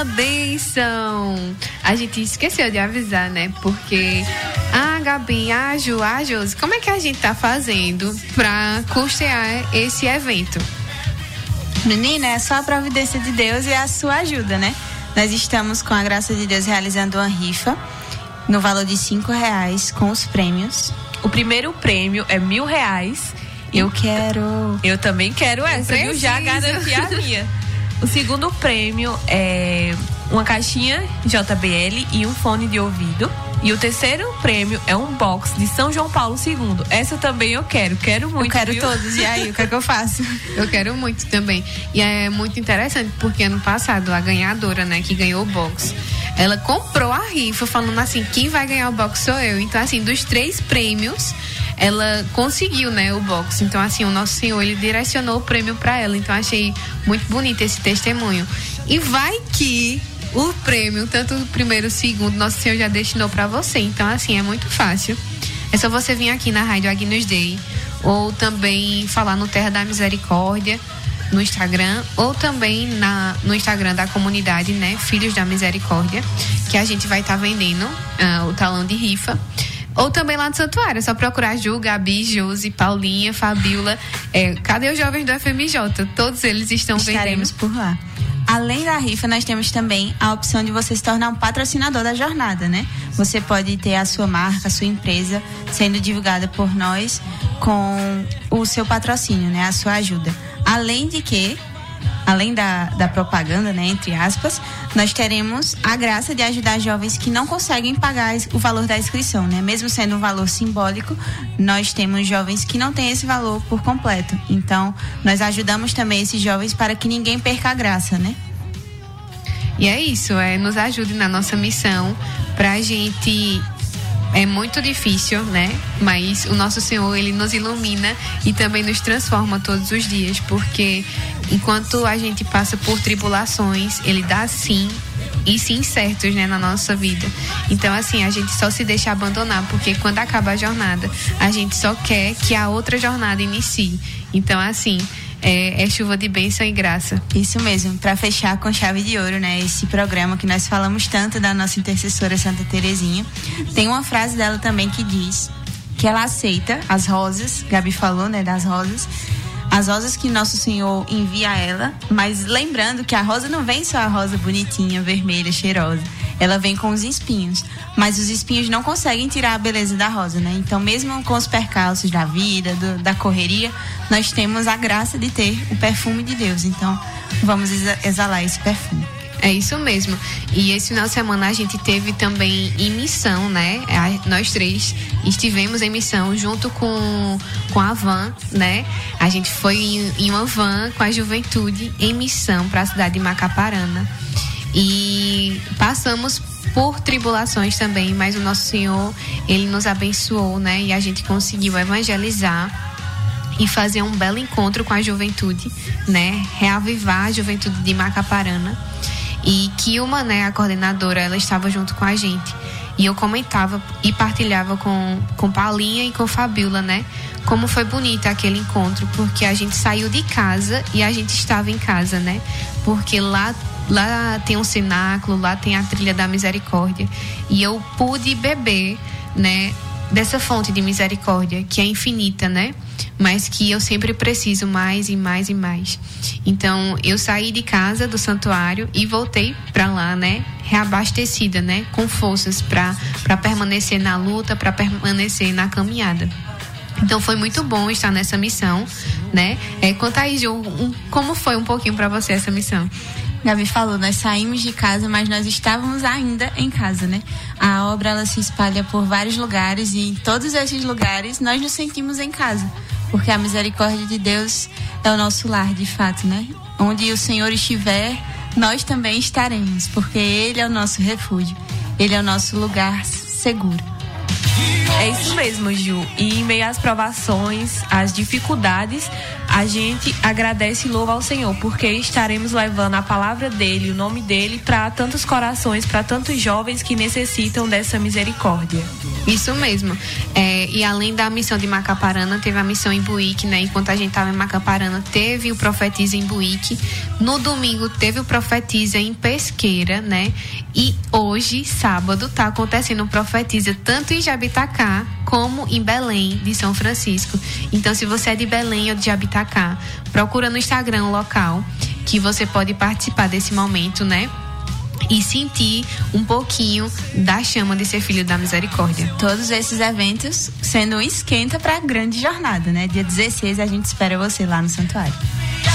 Bênção! A gente esqueceu de avisar, né? Porque a Gabi, a Josi, como é que a gente tá fazendo pra custear esse evento? Menina, é só a providência de Deus e a sua ajuda, né? Nós estamos, com a graça de Deus, realizando uma rifa no valor de R$5 com os prêmios. O primeiro prêmio é R$1.000. Eu também quero essa, viu? Já garanti a minha. O segundo prêmio é uma caixinha JBL e um fone de ouvido. E o terceiro prêmio é um box de São João Paulo II. Essa também eu quero muito. Eu quero, viu? todos. E aí, o que é que eu faço? Eu quero muito também. E é muito interessante, porque ano passado a ganhadora, né, que ganhou o box, ela comprou a rifa falando assim, quem vai ganhar o box sou eu. Então, assim, dos 3 prêmios, ela conseguiu, né, o box. Então, assim, o Nosso Senhor, ele direcionou o prêmio para ela. Então, achei muito bonito esse testemunho. E vai que o prêmio, tanto o primeiro e o segundo, Nosso Senhor já destinou para você. Então, assim, é muito fácil. É só você vir aqui na Rádio Agnus Dei, ou também falar no Terra da Misericórdia, no Instagram, ou também no Instagram da comunidade, né, Filhos da Misericórdia, que a gente vai estar vendendo o talão de rifa. Ou também lá no Santuário, é só procurar Ju, Gabi, Josi, Paulinha, Fabiola. Cadê os jovens do FMJ? Todos eles estaremos por lá. Além da rifa, nós temos também a opção de você se tornar um patrocinador da jornada, né? Você pode ter a sua marca, a sua empresa sendo divulgada por nós com o seu patrocínio, né? A sua ajuda. Além da propaganda, né, entre aspas, nós teremos a graça de ajudar jovens que não conseguem pagar o valor da inscrição, né? Mesmo sendo um valor simbólico, nós temos jovens que não têm esse valor por completo. Então, nós ajudamos também esses jovens para que ninguém perca a graça, né? E é isso, nos ajude na nossa missão, pra gente. É muito difícil, né? Mas o Nosso Senhor, ele nos ilumina e também nos transforma todos os dias, porque enquanto a gente passa por tribulações, ele dá sim e sim certos, né, na nossa vida. Então, assim, a gente só se deixa abandonar, porque quando acaba a jornada, a gente só quer que a outra jornada inicie. Então, assim, é chuva de bênção e graça. Isso mesmo, para fechar com chave de ouro, né? Esse programa que nós falamos tanto da nossa intercessora Santa Terezinha. Tem uma frase dela também que diz que ela aceita as rosas, Gabi falou, né, das rosas, as rosas que Nosso Senhor envia a ela, mas lembrando que a rosa não vem só a rosa bonitinha, vermelha, cheirosa. Ela vem com os espinhos, mas os espinhos não conseguem tirar a beleza da rosa, né? Então, mesmo com os percalços da vida, da correria, nós temos a graça de ter o perfume de Deus. Então, vamos exalar esse perfume. É isso mesmo. E esse final de semana a gente teve também em missão, né? Nós 3 estivemos em missão junto com a van, né? A gente foi em uma van com a juventude em missão para a cidade de Macaparana. E passamos por tribulações também, mas o Nosso Senhor, ele nos abençoou, né? E a gente conseguiu evangelizar e fazer um belo encontro com a juventude, né? Reavivar a juventude de Macaparana. E Kilma, né, a coordenadora, ela estava junto com a gente. E eu comentava e partilhava com Paulinha e com Fabiola, né? Como foi bonito aquele encontro, porque a gente saiu de casa e a gente estava em casa, né? Porque lá tem um cenáculo, lá tem a trilha da misericórdia. E eu pude beber, né, dessa fonte de misericórdia, que é infinita, né? Mas que eu sempre preciso mais e mais e mais. Então, eu saí de casa do santuário e voltei para lá, né? Reabastecida, né? Com forças para permanecer na luta, para permanecer na caminhada. Então, foi muito bom estar nessa missão, né? Conta aí, Ju, como foi um pouquinho para você essa missão? Gabi falou, nós saímos de casa, mas nós estávamos ainda em casa, né? A obra, ela se espalha por vários lugares e em todos esses lugares nós nos sentimos em casa, porque a misericórdia de Deus é o nosso lar, de fato, né? Onde o Senhor estiver, nós também estaremos, porque Ele é o nosso refúgio, Ele é o nosso lugar seguro. É isso mesmo, Ju. E em meio às provações, às dificuldades, a gente agradece e louva ao Senhor, porque estaremos levando a palavra dele, o nome dele, para tantos corações, para tantos jovens que necessitam dessa misericórdia. Isso mesmo. E além da missão de Macaparana, teve a missão em Buíque, né? Enquanto a gente estava em Macaparana, teve o Profetiza em Buíque. No domingo, teve o Profetiza em Pesqueira, né? E hoje, sábado, tá acontecendo o Profetiza tanto em Jabitacá como em Belém, de São Francisco. Então, se você é de Belém ou de Jabitacá, procura no Instagram o local que você pode participar desse momento, né? E sentir um pouquinho da chama de ser filho da misericórdia. Todos esses eventos sendo um esquenta para a grande jornada, né? Dia 16 a gente espera você lá no santuário.